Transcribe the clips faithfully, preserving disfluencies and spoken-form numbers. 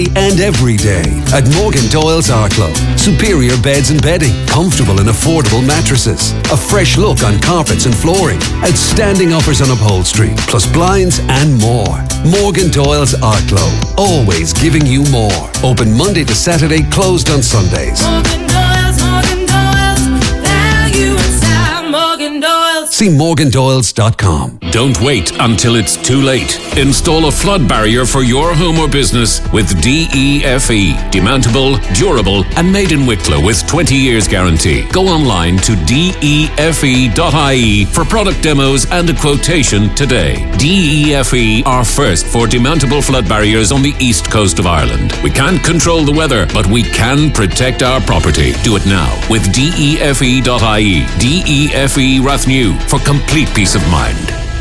day and every day at Morgan Doyle's Arklow. Superior beds and bedding, comfortable and affordable mattresses, a fresh look on carpets and flooring, outstanding offers on upholstery, plus blinds and more. Morgan Doyle's Arklow, always giving you more. Open Monday to Saturday, closed on Sundays. Morgan Doyle's, Morgan Doyle's, value inside Morgan Doyle's. See morgan doyles dot com. Don't wait until it's too late. Install a flood barrier for your home or business with D E F E. Demountable, durable, and made in Wicklow with twenty years guarantee. Go online to D E F E dot I E for product demos and a quotation today. D E F E are first for demountable flood barriers on the east coast of Ireland. We can't control the weather, but we can protect our property. Do it now with D E F E dot I E. D E F E Rathnew for complete peace of mind.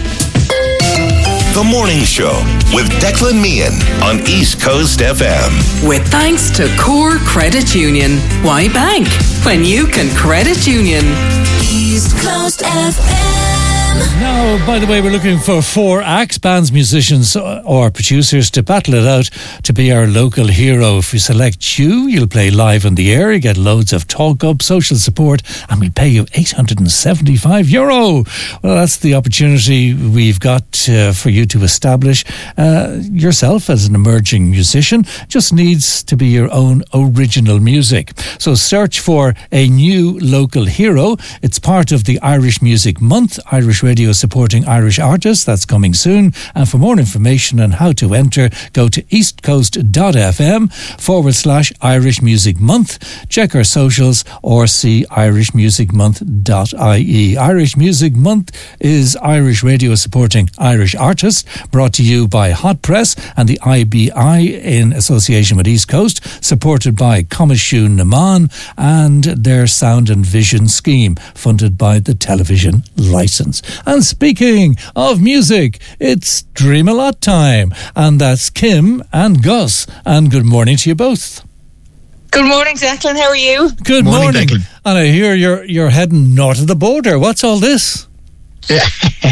The Morning Show with Declan Meehan on East Coast F M. With thanks to Core Credit Union. Why bank when you can credit union? East Coast F M. Now, by the way, we're looking for four acts, bands, musicians or producers to battle it out to be our local hero. If we select you, you'll play live on the air, you get loads of talk up, social support, and we pay you eight hundred seventy-five euro. Well, that's the opportunity we've got uh, for you to establish uh, yourself as an emerging musician. Just needs to be your own original music. So search for a new local hero. It's part of the Irish Music Month, Irish Radio supporting Irish artists. That's coming soon. And for more information on how to enter, go to eastcoast.fm forward slash Irish Music Month. Check our socials or see irish music month dot I E. Irish Music Month is Irish Radio supporting Irish artists, brought to you by Hot Press and the I B I in association with East Coast, supported by Coimisiún na Meán and their Sound and Vision scheme, funded by the television licence. And speaking of music, it's Dream a Lot time, and that's Kim and Gus. And good morning to you both. Good morning, Declan. How are you? Good morning. morning. And I hear you're you're heading north of the border. What's all this? Yeah,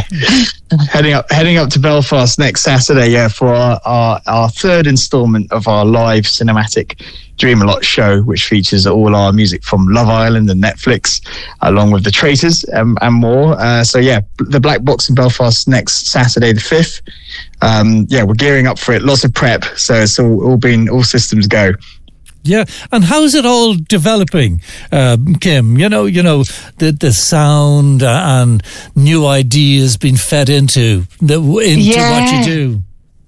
heading up, heading up to Belfast next Saturday. Yeah, for our our, our third instalment of our live cinematic Dream a Lot show, which features all our music from Love Island and Netflix, along with The Traitors um, and more. Uh, so yeah, the Black Box in Belfast next Saturday the fifth. Um, yeah, we're gearing up for it. Lots of prep, so it's all all been all systems go. Yeah, and how's it all developing, um, Kim? You know, you know the the sound and new ideas being fed into the into yeah. what you do.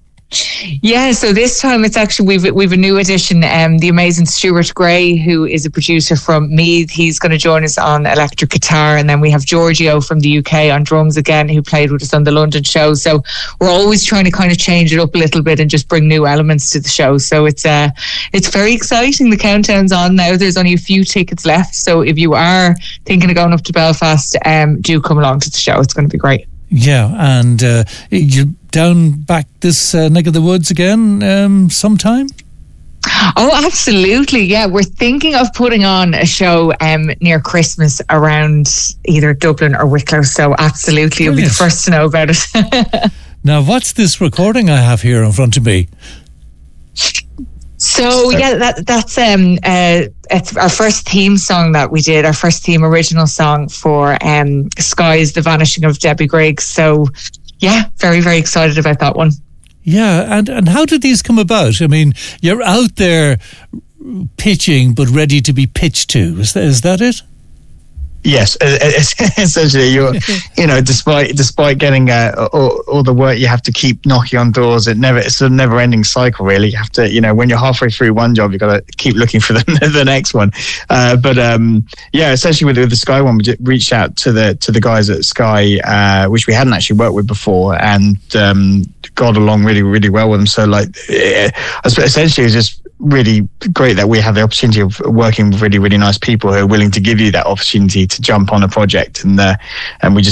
Yeah, so this time it's actually we've we've a new addition. Um, the amazing Stuart Gray, who is a producer from Meath, he's going to join us on electric guitar, and then we have Giorgio from the U K on drums again, who played with us on the London show. So we're always trying to kind of change it up a little bit and just bring new elements to the show. So it's uh it's very exciting. The countdown's on now. There's only a few tickets left, so if you are thinking of going up to Belfast, um, do come along to the show. It's going to be great. Yeah, and uh, you down back this uh, neck of the woods again um, sometime? Oh, absolutely. Yeah, we're thinking of putting on a show um, near Christmas around either Dublin or Wicklow. So absolutely, you'll be the first to know about it. Now, what's this recording I have here in front of me? So yeah, that that's um uh it's our first theme song that we did, our first theme original song for um Sky's The Vanishing of Debbie Griggs. So yeah, very very excited about that one. Yeah, and and how did these come about? I mean, you're out there pitching, but ready to be pitched to. Is that, is that it? Yes, essentially, you're, you know, despite despite getting uh, all, all the work, you have to keep knocking on doors. It never, it's a never-ending cycle, really. You have to, you know, when you're halfway through one job, you've got to keep looking for the, the next one. Uh, but um, yeah, essentially with, with the Sky one, we reached out to the to the guys at Sky, uh, which we hadn't actually worked with before, and um, got along really, really well with them. So, like, yeah, essentially, it was just really great that we have the opportunity of working with really, really nice people who are willing to give you that opportunity to jump on a project, and uh, and we just